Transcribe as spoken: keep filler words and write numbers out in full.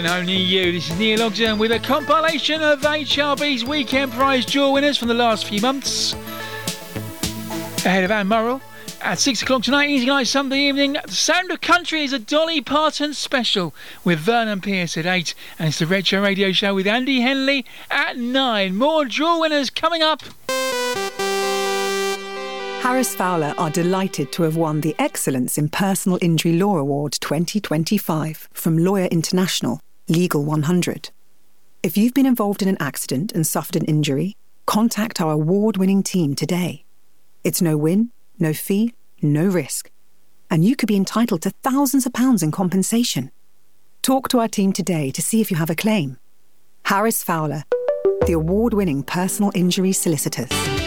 And only you. This is Neil Ogden with a compilation of H R B's weekend prize draw winners from the last few months. Ahead of Anne Murrell at six o'clock tonight, easy night Sunday evening. The Sound of Country is a Dolly Parton special with Vernon Pierce at eight, and it's the Red Show Radio Show with Andy Henley at nine. More draw winners coming up. Harris Fowler are delighted to have won the Excellence in Personal Injury Law Award twenty twenty-five from Lawyer International, Legal one hundred. If you've been involved in an accident and suffered an injury, contact our award-winning team today. It's no win, no fee, no risk. And you could be entitled to thousands of pounds in compensation. Talk to our team today to see if you have a claim. Harris Fowler, the award-winning personal injury solicitors.